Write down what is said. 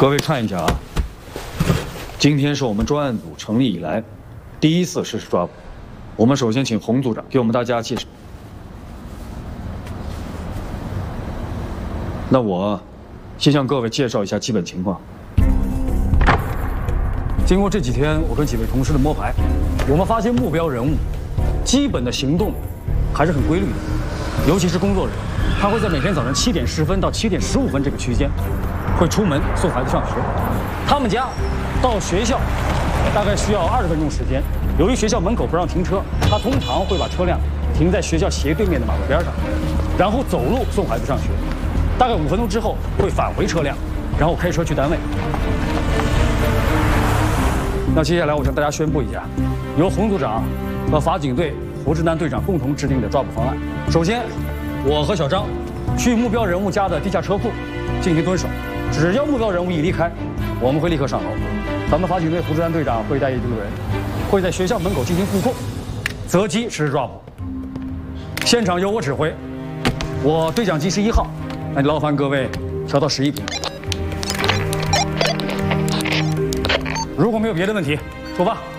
各位看一下啊，今天是我们专案组成立以来第一次实施抓捕。我们首先请洪组长给我们大家介绍。那我先向各位介绍一下基本情况。经过这几天我跟几位同事的摸排，我们发现目标人物基本的行动还是很规律的，尤其是工作日，他会在每天早上7点10分到7点15分这个区间，会出门送孩子上学。他们家到学校大概需要20分钟时间。由于学校门口不让停车，他通常会把车辆停在学校斜对面的马路边上，然后走路送孩子上学。大概5分钟之后会返回车辆，然后开车去单位。那接下来我向大家宣布一下，由洪组长和法警队胡志南队长共同制定的抓捕方案。首先，我和小张去目标人物家的地下车库进行蹲守，只要目标人物一离开，我们会立刻上楼。咱们法警队胡志南队长会带一队人，会在学校门口进行布控，择机实施抓捕。现场由我指挥，我对讲机是1号，那劳烦各位调到11频。如果没有别的问题，出发。